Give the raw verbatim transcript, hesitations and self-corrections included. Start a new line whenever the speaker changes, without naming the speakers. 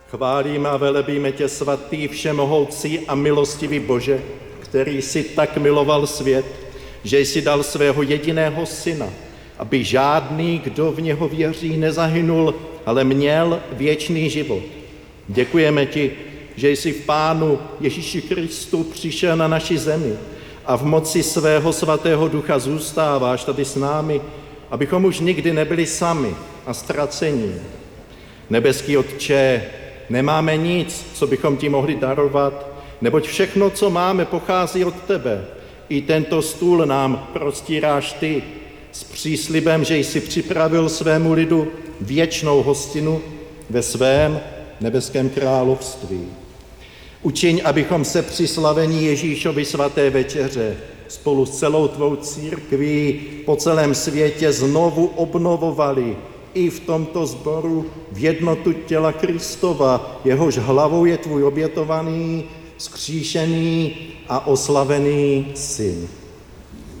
Chválíme a velebíme tě, svatý, všemohoucí a milostivý Bože, který si tak miloval svět, že jsi dal svého jediného syna, aby žádný, kdo v něho věří, nezahynul, ale měl věčný život. Děkujeme ti, že jsi v Pánu Ježíši Kristu přišel na naši zemi a v moci svého svatého ducha zůstáváš tady s námi, abychom už nikdy nebyli sami a ztracení. Nebeský Otče, nemáme nic, co bychom ti mohli darovat, neboť všechno, co máme, pochází od tebe. I tento stůl nám prostíráš ty s příslibem, že jsi připravil svému lidu věčnou hostinu ve svém nebeském království. Učiň, abychom se při slavení Ježíšovy svaté večeře spolu s celou tvou církví po celém světě znovu obnovovali i v tomto sboru v jednotu těla Kristova, jehož hlavou je tvůj obětovaný, vzkříšený a oslavený syn.